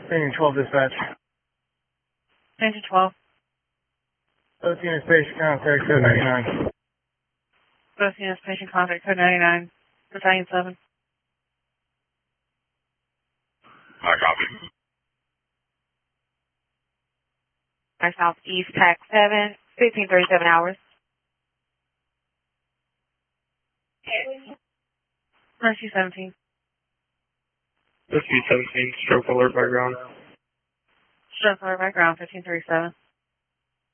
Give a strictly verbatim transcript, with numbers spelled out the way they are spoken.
Station twelve dispatch. Station twelve. Both units patient contact code ninety-nine. Both units patient contact code ninety-nine. Battalion seven. I copy. Our Southeast Tac seven, fifteen thirty-seven hours. Mercy seventeen. Rescue seventeen, stroke alert background. Stroke alert background, fifteen thirty-seven.